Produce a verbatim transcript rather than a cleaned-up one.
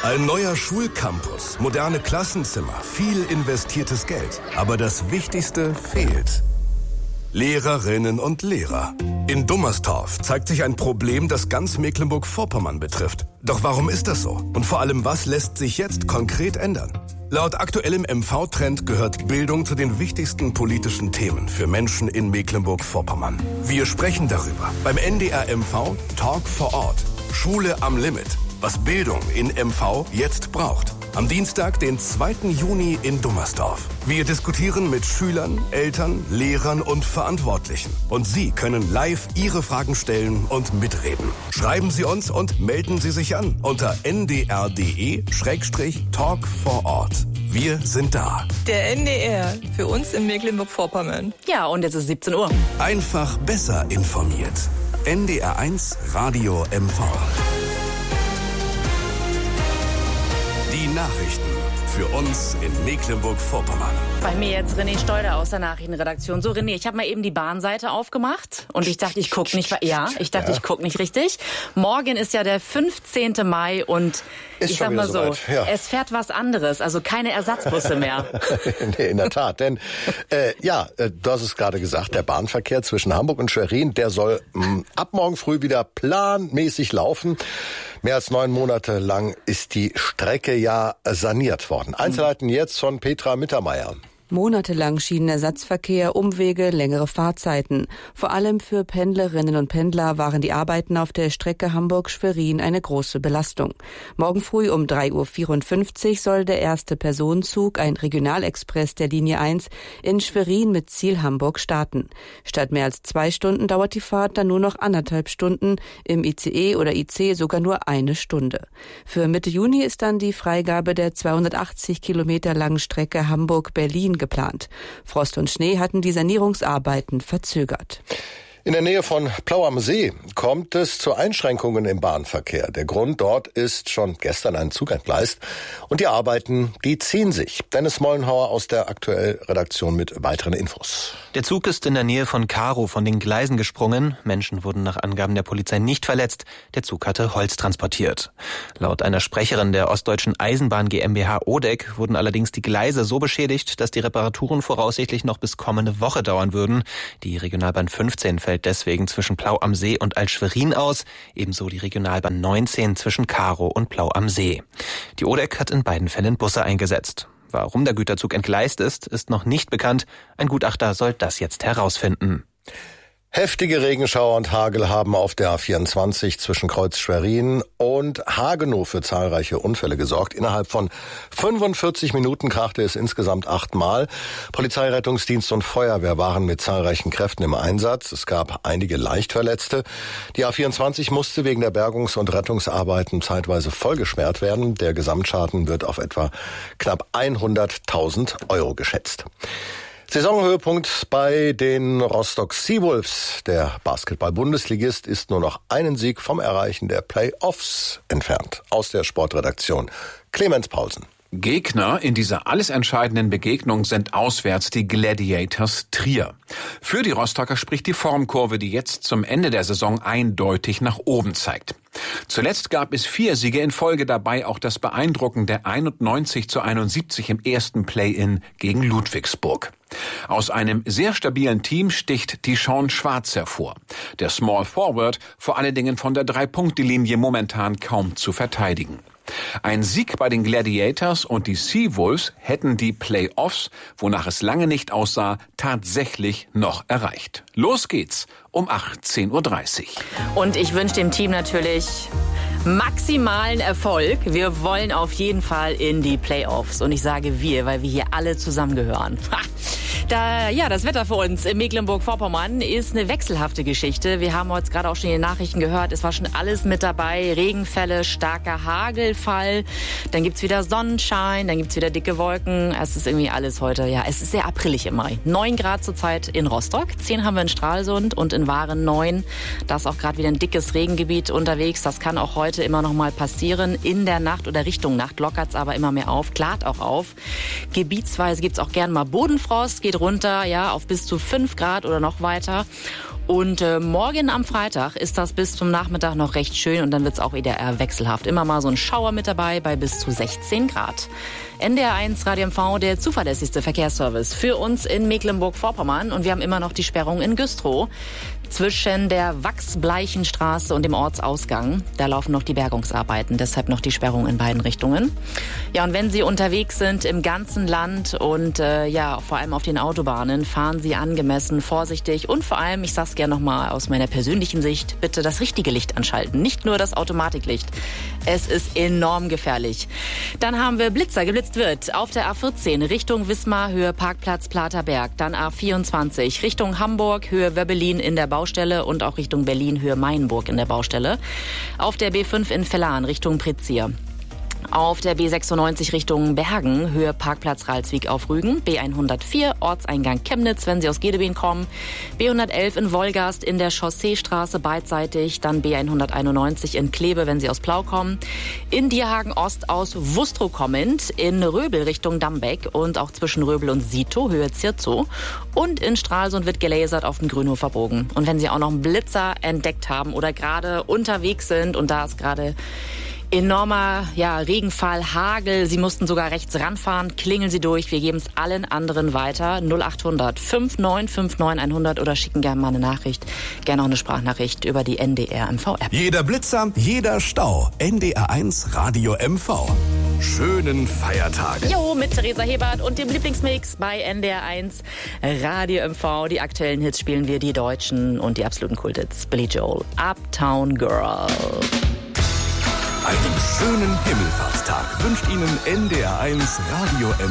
Ein neuer Schulcampus, moderne Klassenzimmer, viel investiertes Geld. Aber das Wichtigste fehlt. Lehrerinnen und Lehrer. In Dummerstorf zeigt sich ein Problem, das ganz Mecklenburg-Vorpommern betrifft. Doch warum ist das so? Und vor allem, was lässt sich jetzt konkret ändern? Laut aktuellem M V-Trend gehört Bildung zu den wichtigsten politischen Themen für Menschen in Mecklenburg-Vorpommern. Wir sprechen darüber beim N D R M V Talk vor Ort. Schule am Limit. Was Bildung in M V jetzt braucht. Am Dienstag, den zweiten Juni in Dummerstorf. Wir diskutieren mit Schülern, Eltern, Lehrern und Verantwortlichen. Und Sie können live Ihre Fragen stellen und mitreden. Schreiben Sie uns und melden Sie sich an unter n d r punkt d e Schrägstrich talk vor Ort. Wir sind da. Der N D R, für uns in Mecklenburg-Vorpommern. Ja, und jetzt ist siebzehn Uhr. Einfach besser informiert. N D R eins Radio M V. Die Nachrichten für uns in Mecklenburg-Vorpommern. Bei mir jetzt René Steuder aus der Nachrichtenredaktion. So René, ich habe mal eben die Bahnseite aufgemacht und ich dachte, ich guck nicht, ja, ich dachte, ja. ich guck nicht richtig. Morgen ist ja der fünfzehnten Mai und ist ich sag mal so, so ja. es fährt was anderes, also keine Ersatzbusse mehr. Nee, in der Tat, denn äh, ja, du hast es gerade gesagt, der Bahnverkehr zwischen Hamburg und Schwerin, der soll mh, ab morgen früh wieder planmäßig laufen. Mehr als neun Monate lang ist die Strecke ja saniert worden. Einzelheiten jetzt von Petra Mittermeier. Monatelang Schienenersatzverkehr, Umwege, längere Fahrzeiten. Vor allem für Pendlerinnen und Pendler waren die Arbeiten auf der Strecke Hamburg-Schwerin eine große Belastung. Morgen früh um drei Uhr vierundfünfzig soll der erste Personenzug, ein Regionalexpress der Linie eins, in Schwerin mit Ziel Hamburg starten. Statt mehr als zwei Stunden dauert die Fahrt dann nur noch anderthalb Stunden, im I C E oder I C sogar nur eine Stunde. Für Mitte Juni ist dann die Freigabe der zweihundertachtzig Kilometer langen Strecke Hamburg-Berlin geplant. Frost und Schnee hatten die Sanierungsarbeiten verzögert. In der Nähe von Plau am See kommt es zu Einschränkungen im Bahnverkehr. Der Grund dort ist schon gestern ein Zug entgleist und die Arbeiten, die ziehen sich. Dennis Mollenhauer aus der Aktuell-Redaktion mit weiteren Infos. Der Zug ist in der Nähe von Karow von den Gleisen gesprungen. Menschen wurden nach Angaben der Polizei nicht verletzt. Der Zug hatte Holz transportiert. Laut einer Sprecherin der Ostdeutschen Eisenbahn GmbH Odeck wurden allerdings die Gleise so beschädigt, dass die Reparaturen voraussichtlich noch bis kommende Woche dauern würden. Die Regionalbahn fünfzehn fällt deswegen zwischen Plau am See und Alt-Schwerin aus, ebenso die Regionalbahn neunzehn zwischen Karow und Plau am See. Die Odeck hat in beiden Fällen Busse eingesetzt. Warum der Güterzug entgleist ist, ist noch nicht bekannt. Ein Gutachter soll das jetzt herausfinden. Heftige Regenschauer und Hagel haben auf der A vierundzwanzig zwischen Kreuz Schwerin und Hagenow für zahlreiche Unfälle gesorgt. Innerhalb von fünfundvierzig Minuten krachte es insgesamt achtmal. Polizei, Rettungsdienst und Feuerwehr waren mit zahlreichen Kräften im Einsatz. Es gab einige Leichtverletzte. Die A vierundzwanzig musste wegen der Bergungs- und Rettungsarbeiten zeitweise vollgesperrt werden. Der Gesamtschaden wird auf etwa knapp hunderttausend Euro geschätzt. Saisonhöhepunkt bei den Rostock Seawolves. Der Basketball-Bundesligist ist nur noch einen Sieg vom Erreichen der Play-Offs entfernt. Aus der Sportredaktion Clemens Paulsen. Gegner in dieser alles entscheidenden Begegnung sind auswärts die Gladiators Trier. Für die Rostocker spricht die Formkurve, die jetzt zum Ende der Saison eindeutig nach oben zeigt. Zuletzt gab es vier Siege in Folge, dabei auch das beeindruckende einundneunzig zu einundsiebzig im ersten Play-In gegen Ludwigsburg. Aus einem sehr stabilen Team sticht Tishon Schwarz hervor. Der Small Forward vor allen Dingen von der Drei-Punkte-Linie momentan kaum zu verteidigen. Ein Sieg bei den Gladiators und die Seawolves hätten die Play-Offs, wonach es lange nicht aussah, tatsächlich noch erreicht. Los geht's um achtzehn Uhr dreißig. Und ich wünsche dem Team natürlich maximalen Erfolg. Wir wollen auf jeden Fall in die Play-Offs. Und ich sage wir, weil wir hier alle zusammengehören. Da, ja, das Wetter für uns in Mecklenburg-Vorpommern ist eine wechselhafte Geschichte. Wir haben heute gerade auch schon in den Nachrichten gehört, es war schon alles mit dabei. Regenfälle, starker Hagelfall, dann gibt's wieder Sonnenschein, dann gibt's wieder dicke Wolken. Es ist irgendwie alles heute, ja, es ist sehr aprillig im Mai. neun Grad zurzeit in Rostock, zehn haben wir in Stralsund und in Waren neun. Da ist auch gerade wieder ein dickes Regengebiet unterwegs. Das kann auch heute immer noch mal passieren. In der Nacht oder Richtung Nacht lockert's aber immer mehr auf, klart auch auf. Gebietsweise gibt's auch gern mal Bodenfrost, geht runter, ja, auf bis zu fünf Grad oder noch weiter. Und äh, morgen am Freitag ist das bis zum Nachmittag noch recht schön und dann wird es auch wieder eher wechselhaft. Immer mal so ein Schauer mit dabei bei bis zu sechzehn Grad. N D R eins Radio M V, der zuverlässigste Verkehrsservice für uns in Mecklenburg-Vorpommern. Und wir haben immer noch die Sperrung in Güstrow zwischen der Wachsbleichenstraße und dem Ortsausgang. Da laufen noch die Bergungsarbeiten, deshalb noch die Sperrung in beiden Richtungen. Ja, und wenn Sie unterwegs sind im ganzen Land und äh, ja, vor allem auf den Autobahnen, fahren Sie angemessen, vorsichtig und vor allem, ich sag's gerne nochmal aus meiner persönlichen Sicht, bitte das richtige Licht anschalten, nicht nur das Automatiklicht. Es ist enorm gefährlich. Dann haben wir Blitzer, geblitzt wird auf der A vierzehn Richtung Wismar, Höhe Parkplatz Platerberg. Dann A vierundzwanzig Richtung Hamburg, Höhe Wöbbelin in der Baustelle und auch Richtung Berlin, Höhe Mainburg in der Baustelle. Auf der B fünf in Vellan Richtung Prizier. Auf der B sechsundneunzig Richtung Bergen, Höhe Parkplatz Ralswiek auf Rügen, B hundertvier, Ortseingang Chemnitz, wenn Sie aus Gedebeen kommen, B hundertelf in Wolgast in der Chausseestraße beidseitig, dann B hunderteinundneunzig in Kleve, wenn Sie aus Plau kommen, in Dierhagen Ost aus Wustrow kommend, in Röbel Richtung Dambeck und auch zwischen Röbel und Sito, Höhe Zirzow und in Stralsund wird gelasert auf den Grünhofer Bogen. Und wenn Sie auch noch einen Blitzer entdeckt haben oder gerade unterwegs sind und da ist gerade enormer ja, Regenfall, Hagel. Sie mussten sogar rechts ranfahren. Klingeln Sie durch. Wir geben es allen anderen weiter. null acht hundert fünf neun fünf neun hundert oder schicken gerne mal eine Nachricht. Gerne auch eine Sprachnachricht über die N D R M V App. Jeder Blitzer, jeder Stau. N D R eins Radio M V. Schönen Feiertag. Jo, mit Theresa Hebert und dem Lieblingsmix bei N D R eins Radio M V. Die aktuellen Hits spielen wir, die deutschen und die absoluten Kulthits. Billy Joel, Uptown Girl. Einen schönen Himmelfahrtstag wünscht Ihnen N D R eins Radio M V.